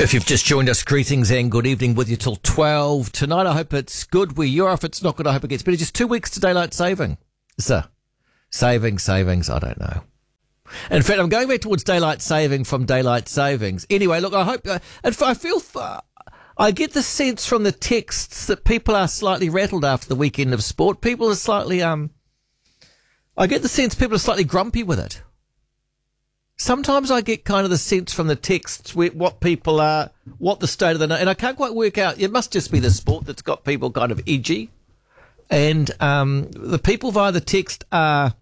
If you've just joined us, greetings and good evening with you till 12 tonight. I hope it's good where you are. If it's not good, I hope it gets better. Just 2 weeks to daylight saving. Savings, I don't know. In fact, I'm going back towards daylight saving from daylight savings. Anyway, look, I hope, I get the sense from the texts that people are slightly rattled after the weekend of sport. People are slightly, I get the sense people are slightly grumpy with it. Sometimes I get kind of the sense from the texts what people are, what the state of the night, and I can't quite work out. It must just be the sport that's got people kind of edgy, and the people via the text are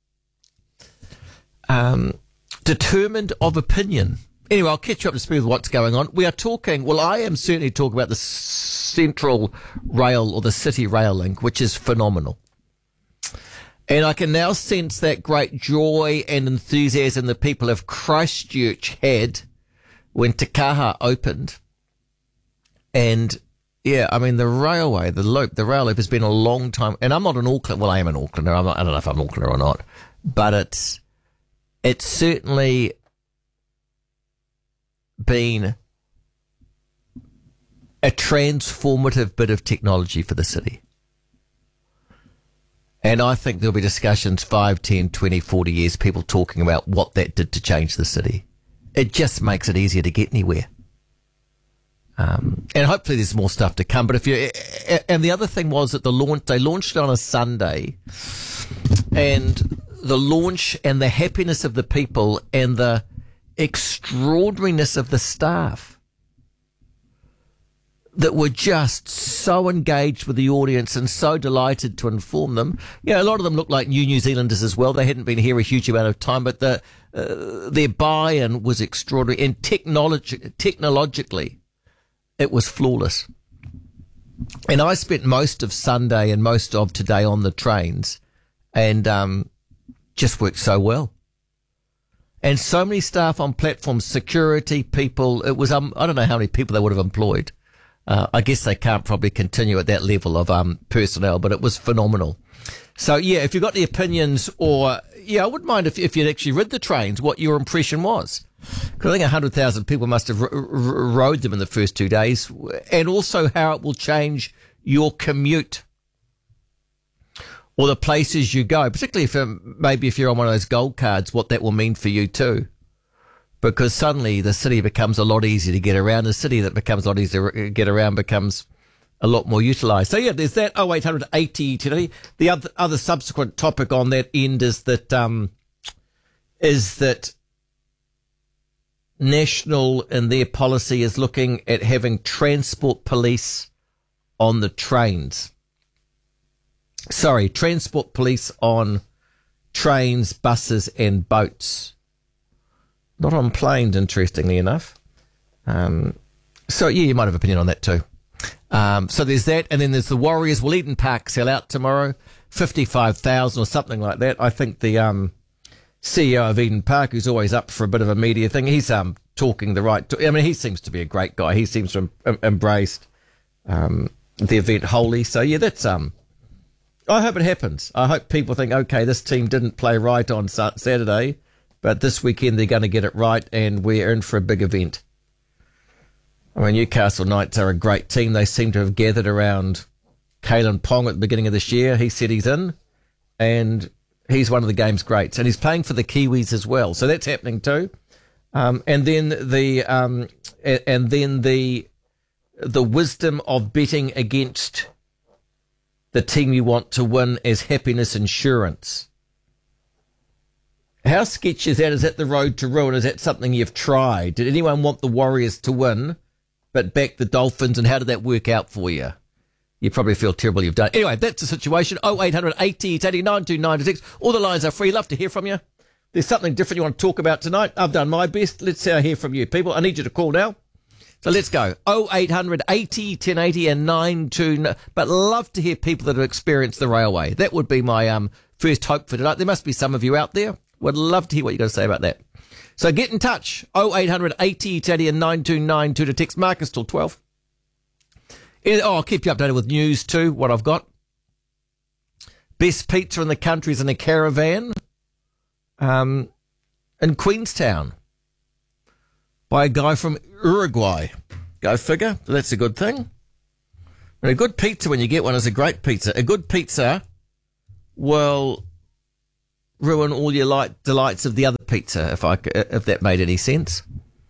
determined of opinion. Anyway, I'll catch you up to speed with what's going on. We are talking. Well, I am certainly talking about the Central Rail or the City Rail link, which is phenomenal. And I can now sense that great joy and enthusiasm the people of Christchurch had when Te Kaha opened. And, yeah, I mean, the railway, the rail loop has been a long time. And I'm not an Auckland. Well, I am an Aucklander. I don't know if I'm an Aucklander or not. But it's certainly been a transformative bit of technology for the city. And I think there'll be discussions 5, 10, 20, 40 years, people talking about what that did to change the city. It just makes it easier to get anywhere. And hopefully there's more stuff to come. But and the other thing was that they launched it on a Sunday, and the launch and the happiness of the people and the extraordinariness of the staff that were just so engaged with the audience and so delighted to inform them. You know, a lot of them looked like New Zealanders as well. They hadn't been here a huge amount of time, but their buy-in was extraordinary. And technologically, it was flawless. And I spent most of Sunday and most of today on the trains, and just worked so well. And so many staff on platforms, security people. It was I don't know how many people they would have employed. I guess they can't probably continue at that level of personnel, but it was phenomenal. So, yeah, if you've got the opinions I wouldn't mind if you'd actually read the trains, what your impression was. Because I think 100,000 people must have rode them in the first 2 days, and also how it will change your commute or the places you go, particularly if you're on one of those gold cards, what that will mean for you too. Because suddenly the city becomes a lot easier to get around. The city that becomes a lot easier to get around becomes a lot more utilised. So, yeah, there's that 0800 80 today. The other subsequent topic on that end is that National in their policy is looking at having transport police on the trains. Sorry, transport police on trains, buses and boats. Not on planes, interestingly enough. So, yeah, you might have an opinion on that too. So there's that. And then there's the Warriors. Will Eden Park sell out tomorrow? 55,000 or something like that. I think the CEO of Eden Park, who's always up for a bit of a media thing, he's talking the right... he seems to be a great guy. He seems to have embraced the event wholly. So, yeah, that's... I hope it happens. I hope people think, okay, this team didn't play right on Saturday, but this weekend they're going to get it right, and we're in for a big event. I mean, Newcastle Knights are a great team. They seem to have gathered around Kalen Pong at the beginning of this year. He said he's in, and he's one of the game's greats. And he's playing for the Kiwis as well, so that's happening too. And then the wisdom of betting against the team you want to win as happiness insurance. How sketchy is that? Is that the road to ruin? Is that something you've tried? Did anyone want the Warriors to win, but back the Dolphins? And how did that work out for you? You probably feel terrible you've done. Anyway, that's the situation. 0800 80 89 296. All the lines are free. Love to hear from you. There's something different you want to talk about tonight. I've done my best. Let's hear from you, people. I need you to call now. So let's go. 0800 80 1080 and 92. But love to hear people that have experienced the railway. That would be my first hope for tonight. There must be some of you out there. Would love to hear what you got to say about that. So get in touch. 0800 80 1080 and 9292 to text Marcus till 12. I'll keep you updated with news too, what I've got. Best pizza in the country is in a caravan in Queenstown. by a guy from Uruguay. Go figure. That's a good thing. And a good pizza, when you get one, is a great pizza. A good pizza will ruin all your delights of the other pizza, if that made any sense.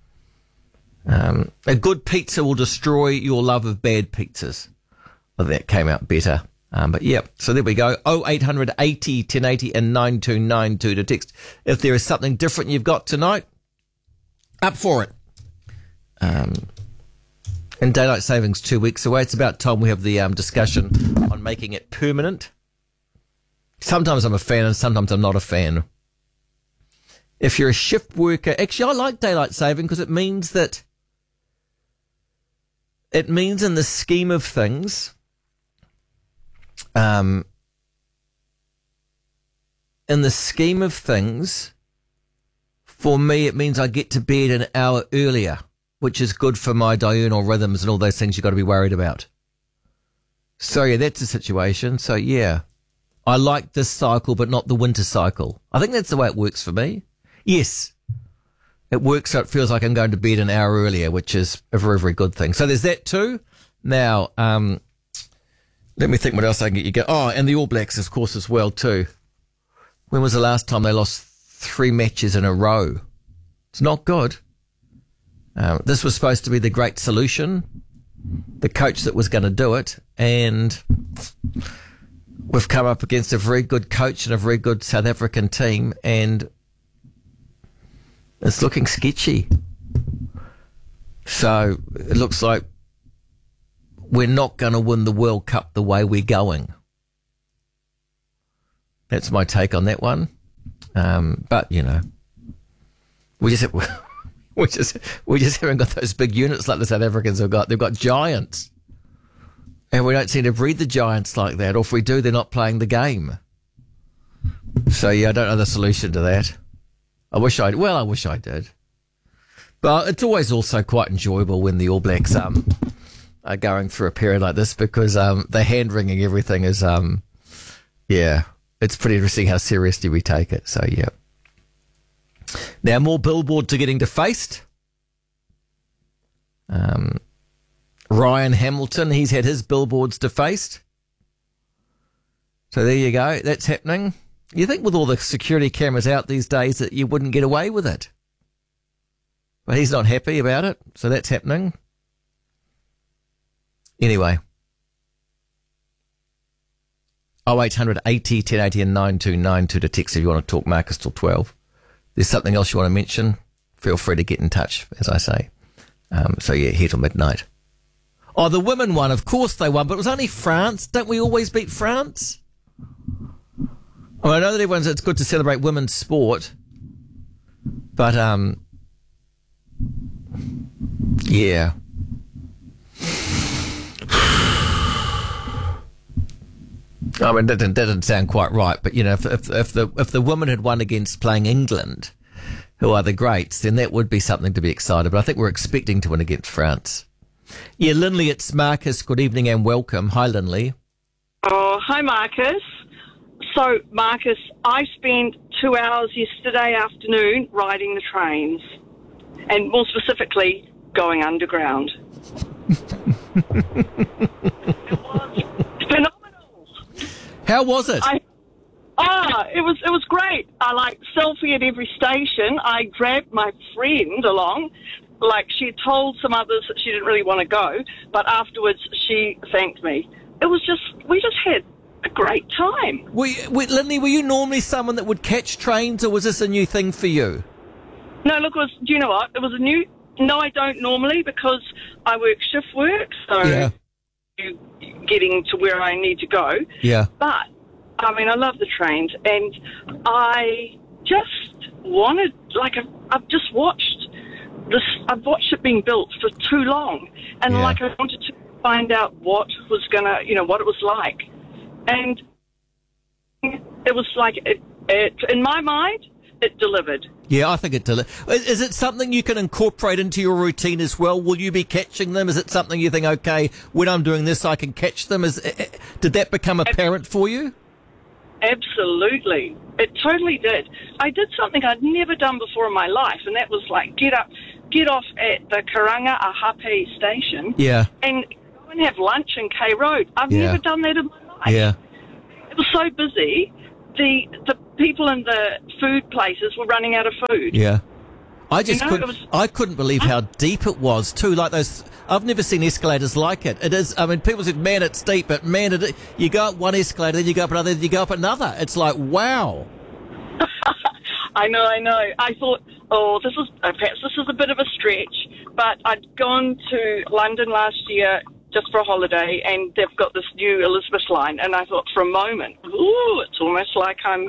A good pizza will destroy your love of bad pizzas. Well, that came out better. But yeah, so there we go. 0800 80 1080 and 9292 to text if there is something different you've got tonight. Up for it. And daylight savings 2 weeks away. It's about time we have the discussion on making it permanent. Sometimes I'm a fan and sometimes I'm not a fan. If you're a shift worker, actually I like daylight saving because it means in the scheme of things, for me it means I get to bed an hour earlier, which is good for my diurnal rhythms and all those things you've got to be worried about. So yeah, that's the situation. So yeah, I like this cycle, but not the winter cycle. I think that's the way it works for me. Yes, it works so it feels like I'm going to bed an hour earlier, which is a very, very good thing. So there's that too. Now, let me think what else I can get you go. Oh, and the All Blacks, of course, as well too. When was the last time they lost 3 matches in a row? It's not good. This was supposed to be the great solution, the coach that was going to do it, and we've come up against a very good coach and a very good South African team, and it's looking sketchy. So it looks like we're not going to win the World Cup the way we're going. That's my take on that one. But, you know, we just haven't got those big units like the South Africans have got. They've got giants. And we don't seem to breed the giants like that. Or if we do, they're not playing the game. So, yeah, I don't know the solution to that. I wish I did. But it's always also quite enjoyable when the All Blacks are going through a period like this because the hand-wringing everything is, it's pretty interesting how seriously we take it. So, yeah. Now, more billboards are getting defaced. Ryan Hamilton, he's had his billboards defaced. So there you go. That's happening. You think with all the security cameras out these days that you wouldn't get away with it. But he's not happy about it. So that's happening. Anyway. 0800 80 1080 and 9292 to text if you want to talk Marcus till 12. There's something else you want to mention, feel free to get in touch, as I say. So yeah, here till midnight. Oh, the women won. Of course they won, but it was only France. Don't we always beat France? Well, I know that it's good to celebrate women's sport, but yeah. I mean, that didn't sound quite right, but you know, if the women had won against playing England, who are the greats, then that would be something to be excited. But I think we're expecting to win against France. Yeah, Lindley, it's Marcus. Good evening and welcome. Hi, Lindley. Oh, hi, Marcus. So, Marcus, I spent 2 hours yesterday afternoon riding the trains, and more specifically, going underground. It was phenomenal. How was it? It was great. I selfie at every station. I grabbed my friend along. She had told some others that she didn't really want to go, but afterwards she thanked me. We just had a great time. Lindley, were you normally someone that would catch trains, or was this a new thing for you? No, look, do you know what? It was no, I don't normally because I work shift work, so yeah. Getting to where I need to go. Yeah. But, I mean, I love the trains, and I just wanted, I've just watched this, I've watched it being built for too long, and yeah. I wanted to find out what was gonna, what it was like. And it was it in my mind, it delivered. Yeah, I think it delivered. Is it something you can incorporate into your routine as well? Will you be catching them? Is it something you think, okay, when I'm doing this, I can catch them? Did that become apparent for you? Absolutely. It totally did. I did something I'd never done before in my life, and that was get up get off at the Karanga Ahape station Yeah. and go and have lunch in K Road. I've Yeah. never done that in my life. Yeah. It was so busy. The people in the food places were running out of food. Yeah. I just You know, couldn't. it was- I couldn't believe how deep it was too. Like those, I've never seen escalators like it. It is. I mean, people said, "Man, it's deep," but man, you go up one escalator, then you go up another, then you go up another. It's like, wow. I know. I thought, perhaps this is a bit of a stretch, but I'd gone to London last year just for a holiday, and they've got this new Elizabeth line, and I thought for a moment, ooh, it's almost like I'm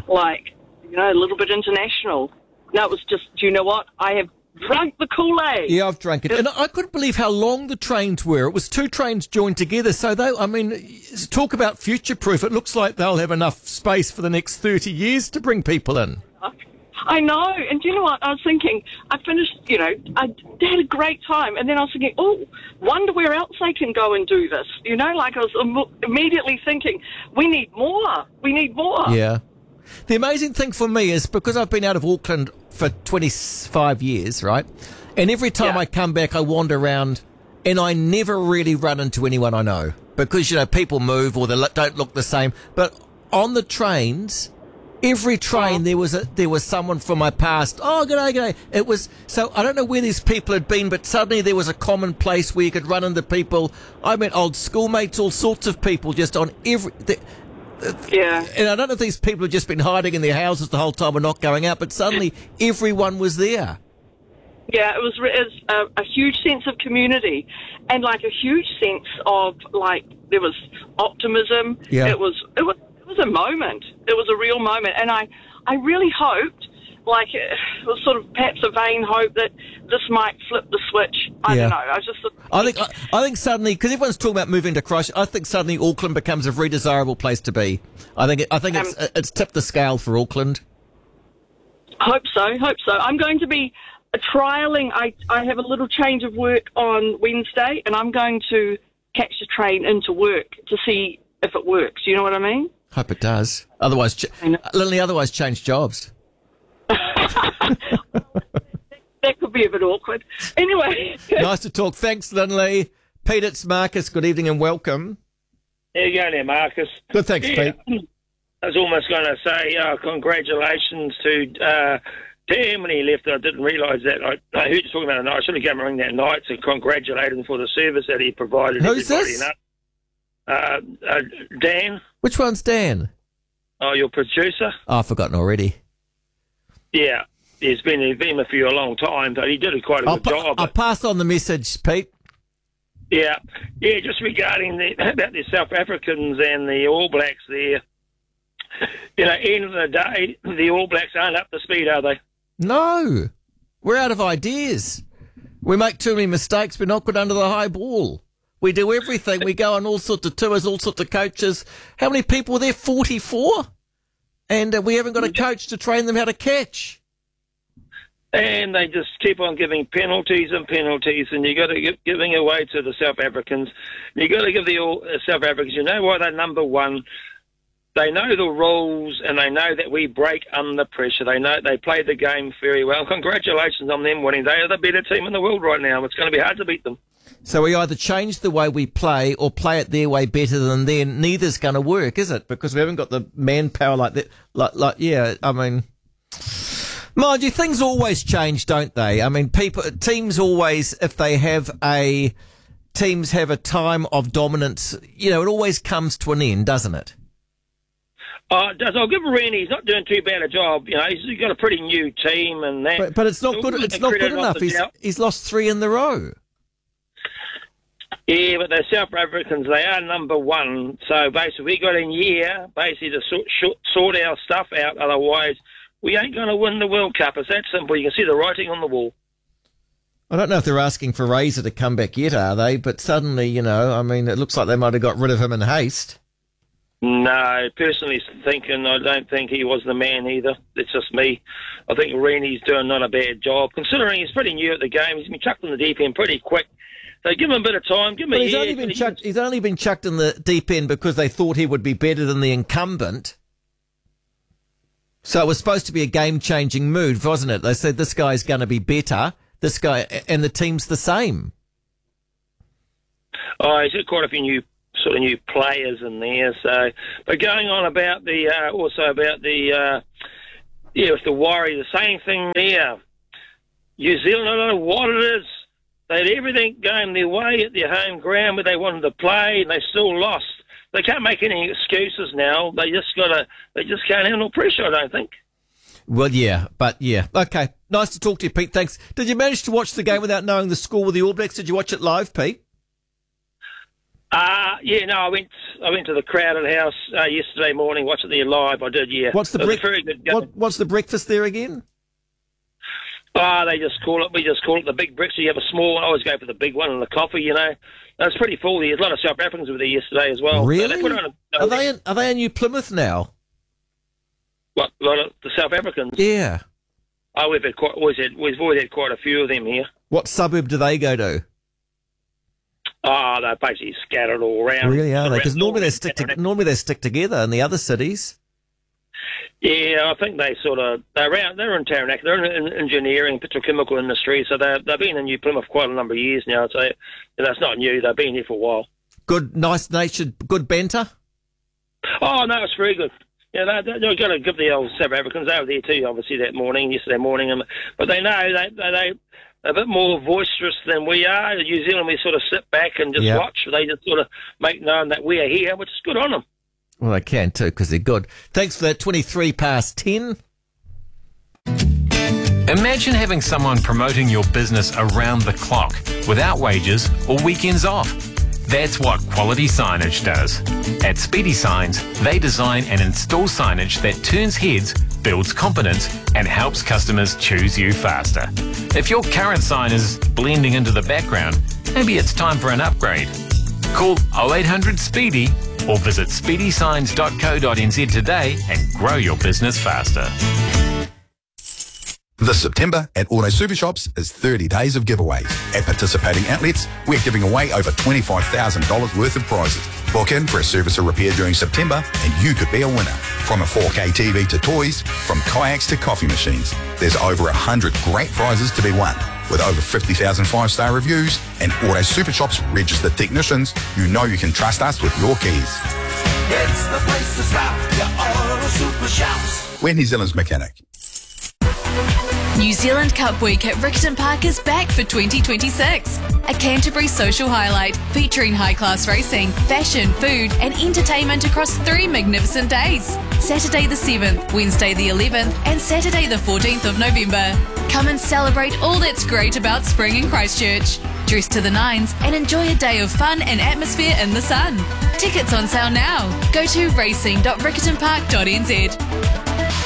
a little bit international. No, it was just, do you know what? I have drunk the Kool-Aid. Yeah, I've drank it, and I couldn't believe how long the trains were. It was 2 trains joined together. So talk about future-proof. It looks like they'll have enough space for the next 30 years to bring people in. I know, and do you know what? I was thinking, I finished, I had a great time, and then I was thinking, wonder where else they can go and do this. I was immediately thinking, we need more. Yeah. The amazing thing for me is because I've been out of Auckland for 25 years, right? And every time I come back, I wander around and I never really run into anyone I know because, people move or they don't look the same. But on the trains, every train there was someone from my past. Oh, g'day. It was, so I don't know where these people had been, but suddenly there was a common place where you could run into people. I met old schoolmates, all sorts of people just on Yeah. And I don't know if these people have just been hiding in their houses the whole time and not going out, but suddenly everyone was there. Yeah, it was a huge sense of community and like a huge sense of there was optimism. Yeah. It was a moment. It was a real moment. And I really hoped, it was sort of perhaps a vain hope that this might flip the switch. I don't know. I think suddenly, because everyone's talking about moving to Christchurch, I think suddenly Auckland becomes a very desirable place to be. I think it's tipped the scale for Auckland. Hope so. I'm going to be trialling. I have a little change of work on Wednesday, and I'm going to catch the train into work to see if it works. You know what I mean? Hope it does. Otherwise, otherwise change jobs. That could be a bit awkward. Anyway. Nice to talk. Thanks, Lindley. Pete, it's Marcus. Good evening and welcome. How you going there, Marcus? Good, thanks, Pete. I was almost going to say congratulations to Dan when he left. I didn't realise that. I heard you talking about it tonight. I should have given him a ring that night to congratulate him for the service that he provided. Who's this? Dan. Which one's Dan? Oh, your producer. Oh, I've forgotten already. Yeah. He's been with you a long time, but he did quite a good job. I'll pass on the message, Pete. Yeah, just regarding about the South Africans and the All Blacks there. End of the day, the All Blacks aren't up to speed, are they? No. We're out of ideas. We make too many mistakes. We're not good under the high ball. We do everything. We go on all sorts of tours, all sorts of coaches. How many people were there? 44? And we haven't got a coach to train them how to catch. And they just keep on giving penalties, and you got to giving away to the South Africans. You got to give the South Africans. You know why they're number one? They know the rules, and they know that we break under pressure. They know they play the game very well. Congratulations on them winning. They are the better team in the world right now. It's going to be hard to beat them. So we either change the way we play or play it their way better than them. Neither's going to work, is it? Because we haven't got the manpower like that. Mind you, things always change, don't they? I mean, teams always, if they have teams have a time of dominance, it always comes to an end, doesn't it? I'll give Randy. He's not doing too bad a job. He's got a pretty new team and that. But it's not good. It's not good enough. He's lost 3 in a row. Yeah, but the South Africans, they are number one. So basically, we got in year to sort our stuff out. Otherwise, we ain't going to win the World Cup. It's that simple. You can see the writing on the wall. I don't know if they're asking for Razor to come back yet, are they? But suddenly, it looks like they might have got rid of him in haste. No, personally thinking, I don't think he was the man either. It's just me. I think Rennie's doing not a bad job, considering he's pretty new at the game. He's been chucked in the deep end pretty quick. So give him a bit of time. Give him a year. He's only been chucked in the deep end because they thought he would be better than the incumbent. So it was supposed to be a game-changing move, wasn't it? They said this guy's going to be better. this guy, and the team's the same. Oh, he's got quite a few new players in there. So, but going on about the with the Warriors, the same thing there. New Zealand, I don't know what it is. They had everything going their way at their home ground where they wanted to play, and they still lost. They can't make any excuses now. They just can't handle pressure, I don't think. Well, yeah. Okay. Nice to talk to you, Pete. Thanks. Did you manage to watch the game without knowing the score with the All Blacks? Did you watch it live, Pete? I went to the Crowded House yesterday morning, watched it there live. I did, yeah. What's the very good game. What's the breakfast there again? We just call it the big breakfast. You have a small one. I always go for the big one and the coffee, you know. It's pretty full there. There's a lot of South Africans were there yesterday as well. Really? So they put on are they in New Plymouth now? What, a lot of the South Africans? Yeah. Oh, we've always had quite a few of them here. What suburb do they go to? Oh, they're basically scattered all around. Really, are they? Because normally they stick together in the other cities. Yeah, I think they're in Taranaki. They're in engineering, petrochemical industry, so they've been in New Plymouth quite a number of years now. So that's not new. They've been here for a while. Good, nice-natured, good banter? Oh, no, it's very good. Yeah, they're going to give the old South Africans. They were there too, obviously, yesterday morning. But they know they're a bit more boisterous than we are. In New Zealand, we sort of sit back and just watch. They just sort of make known that we are here, which is good on them. Well, they can too, because they're good. Thanks for that. 10. Imagine having someone promoting your business around the clock, without wages or weekends off. That's what Quality Signage does. At Speedy Signs, they design and install signage that turns heads, builds confidence, and helps customers choose you faster. If your current sign is blending into the background, maybe it's time for an upgrade. Call 0800 Speedy or visit speedysigns.co.nz today and grow your business faster. This September at Auto Super Shops is 30 days of giveaways. At participating outlets, we're giving away over $25,000 worth of prizes. Book in for a service or repair during September and you could be a winner. From a 4K TV to toys, from kayaks to coffee machines, there's over 100 great prizes to be won. With over 50,000 five-star reviews and Auto Super Shops registered technicians, you know you can trust us with your keys. It's the place to stop, your Auto Super Shops. We're New Zealand's mechanic. New Zealand Cup Week at Riccarton Park is back for 2026. A Canterbury social highlight featuring high-class racing, fashion, food and entertainment across 3 magnificent days. Saturday the 7th, Wednesday the 11th and Saturday the 14th of November. Come and celebrate all that's great about spring in Christchurch. Dress to the nines and enjoy a day of fun and atmosphere in the sun. Tickets on sale now. Go to racing.riccartonpark.nz.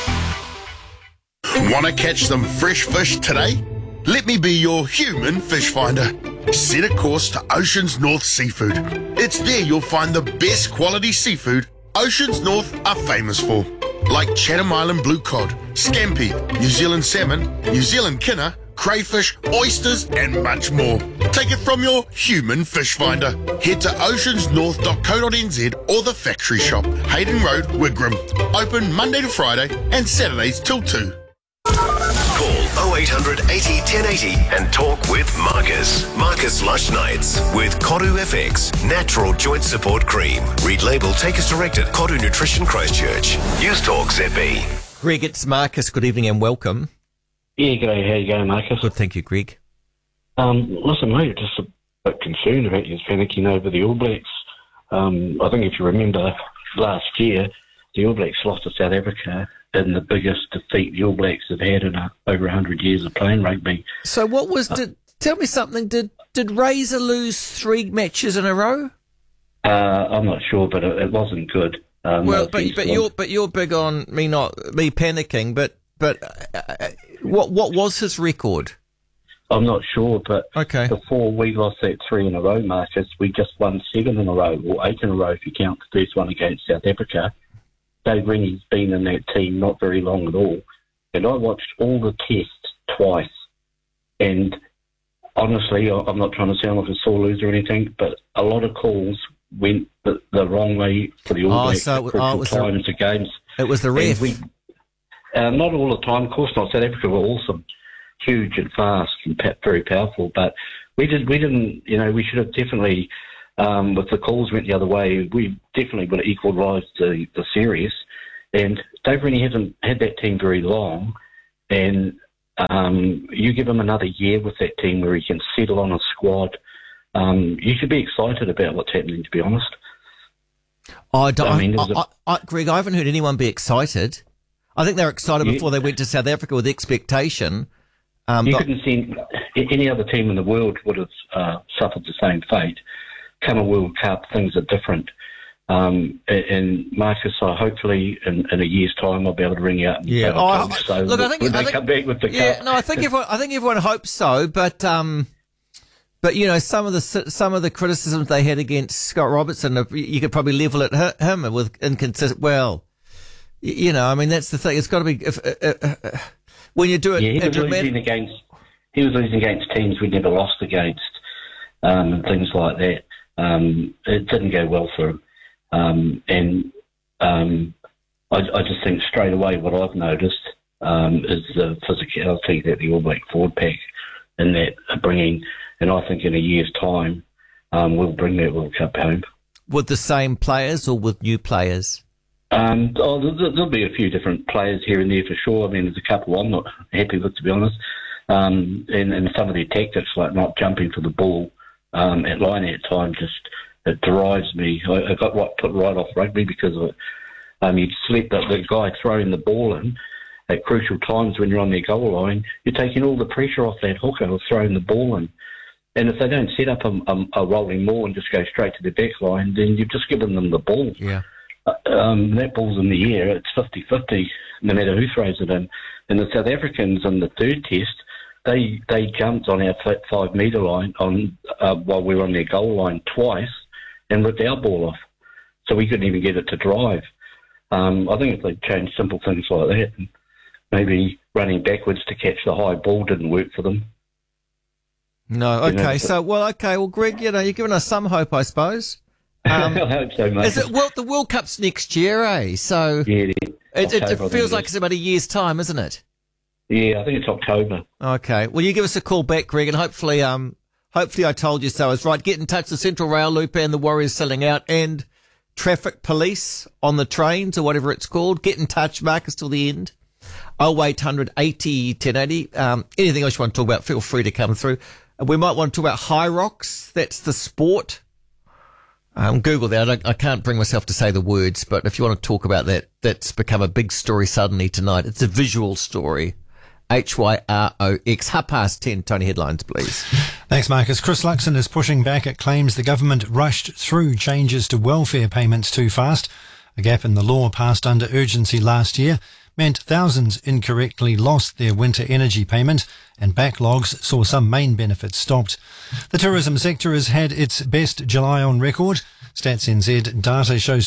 Want to catch some fresh fish today? Let me be your human fish finder. Set a course to Oceans North Seafood. It's there you'll find the best quality seafood Oceans North are famous for, like Chatham Island blue cod, scampi, New Zealand salmon, New Zealand kinner, crayfish, oysters and much more. Take it from your human fish finder. Head to oceansnorth.co.nz or the factory shop, Hayden Road, Wigram. Open Monday to Friday and Saturdays till 2. Call 0800 80 1080 and talk with Marcus. Marcus Lush Nights with Koru FX Natural Joint Support Cream. Read label, take as directed. Koru Nutrition Christchurch. News Talk ZB. Greg, it's Marcus. Good evening and welcome. Yeah, g'day. How you going, Marcus? Good, thank you, Greg. Listen, mate, just a bit concerned about you panicking over the All Blacks. I think if you remember last year, the All Blacks lost to South Africa in the biggest defeat the All Blacks have had in over 100 years of playing rugby. So what was... tell me something. Did Razor lose 3 matches in a row? I'm not sure, but it wasn't good. But you're big on me panicking. But what was his record? I'm not sure, but okay. Before we lost that 3 in a row, Marcus, we just won 7 in a row, or 8 in a row if you count the first one against South Africa. Dave Rennie's been in that team not very long at all. And I watched all the tests twice. And honestly, I'm not trying to sound like a sore loser or anything, but a lot of calls went the wrong way for the All Blacks times of games. It was the ref. Not all the time, of course not. South Africa were awesome. huge and fast and very powerful. But we didn't. We should have definitely. If the calls went the other way, we definitely would have equalised the series. And Dave Rennie hasn't had that team very long, and you give him another year with that team where he can settle on a squad. You should be excited about what's happening, to be honest. Greg, I haven't heard anyone be excited. I think they were excited before they went to South Africa with expectation. You couldn't see any other team in the world would have suffered the same fate. Come a World Cup, things are different. And Marcus, hopefully in a year's time, I'll be able to ring you out. And I think come back with the cup. No, I think everyone hopes so, but some of the criticisms they had against Scott Robertson, you could probably level at him with inconsistent. Well, that's the thing. It's got to be when you do it. Yeah, he was losing against teams we never lost against, and things like that. It didn't go well for him. I just think straight away what I've noticed is the physicality that the All Black forward pack and that are bringing, and I think in a year's time we'll bring that World Cup home. With the same players or with new players? There'll be a few different players here and there for sure. I mean, there's a couple I'm not happy with, to be honest, and some of their tactics, like not jumping for the ball at line at time, it drives me. I got put right off rugby because of it. You'd slip the guy throwing the ball in at crucial times when you're on their goal line. You're taking all the pressure off that hooker who's throwing the ball in. And if they don't set up a rolling maul and just go straight to the back line, then you've just given them the ball. Yeah. That ball's in the air. It's 50-50, no matter who throws it in. And the South Africans in the third test, they jumped on our 5 metre line while we were on their goal line twice and ripped our ball off. So we couldn't even get it to drive. I think if they'd changed simple things like that, and maybe running backwards to catch the high ball didn't work for them. No, okay. Well, Greg, you're giving us some hope, I suppose. I hope so, mate. The World Cup's next year, eh? So yeah, it feels like it's about a year's time, isn't it? Yeah, I think it's October. Okay. Well, you give us a call back, Greg, and hopefully I told you so. I was right. Get in touch with Central Rail Loop and the Warriors selling out and traffic police on the trains or whatever it's called. Get in touch, Marcus, till the end. 0800 80 1080. Anything else you want to talk about, feel free to come through. We might want to talk about High Rocks. That's the sport. Google that. I can't bring myself to say the words, but if you want to talk about that, that's become a big story suddenly tonight. It's a visual story. HYROX. 10:30. Tony, headlines, please. Thanks, Marcus. Chris Luxon is pushing back at claims the government rushed through changes to welfare payments too fast. A gap in the law passed under urgency last year meant thousands incorrectly lost their winter energy payment and backlogs saw some main benefits stopped. The tourism sector has had its best July on record. Stats NZ data shows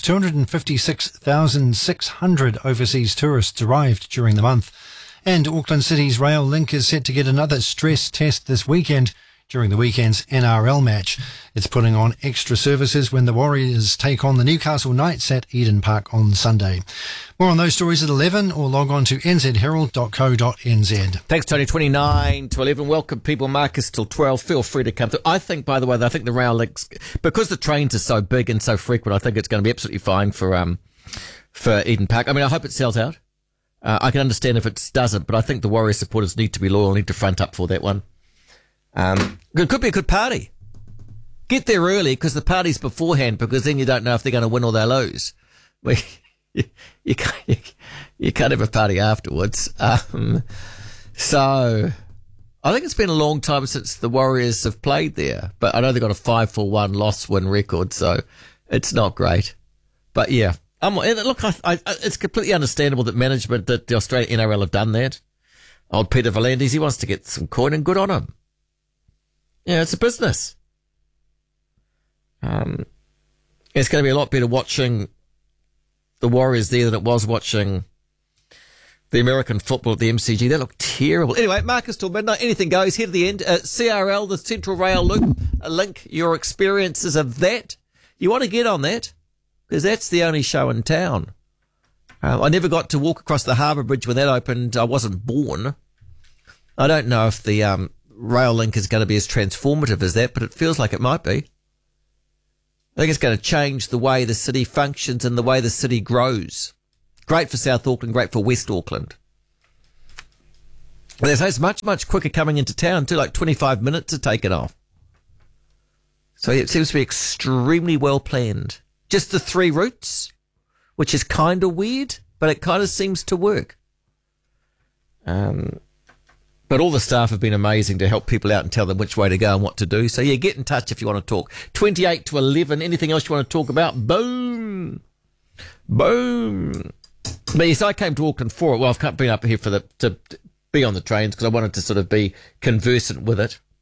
256,600 overseas tourists arrived during the month. And Auckland City's rail link is set to get another stress test this weekend during the weekend's NRL match. It's putting on extra services when the Warriors take on the Newcastle Knights at Eden Park on Sunday. More on those stories at 11 or log on to nzherald.co.nz. Thanks, Tony. 29 to 11. Welcome, people. Marcus till 12. Feel free to come through. I think, by the way, the rail links, because the trains are so big and so frequent, I think it's going to be absolutely fine for Eden Park. I mean, I hope it sells out. I can understand if it doesn't, but I think the Warriors supporters need to be loyal, need to front up for that one. It could be a good party. Get there early because the party's beforehand, because then you don't know if they're going to win or they lose. You can't have a party afterwards. So I think it's been a long time since the Warriors have played there, but I know they've got a 5-1 loss-win record, so it's not great. But yeah. Look, it's completely understandable that management, that the Australian NRL have done that. Old Peter V'landys, he wants to get some coin and good on him. Yeah, it's a business. It's going to be a lot better watching the Warriors there than it was watching the American football at the MCG. They look terrible. Anyway, Marcus till midnight. Anything goes. Here to the end. CRL, the Central Rail Loop, link your experiences of that. You want to get on that? Because that's the only show in town. I never got to walk across the Harbour Bridge when that opened. I wasn't born. I don't know if the rail link is going to be as transformative as that, but it feels like it might be. I think it's going to change the way the city functions and the way the city grows. Great for South Auckland, great for West Auckland. They say it's much, much quicker coming into town too, like 25 minutes to take it off. So it seems to be extremely well planned. Just the 3 routes, which is kind of weird, but it kind of seems to work. But all the staff have been amazing to help people out and tell them which way to go and what to do. So, yeah, get in touch if you want to talk. 28 to 11. Anything else you want to talk about? Boom. Boom. But yes, I came to Auckland for it. Well, I've been up here to be on the trains because I wanted to sort of be conversant with it.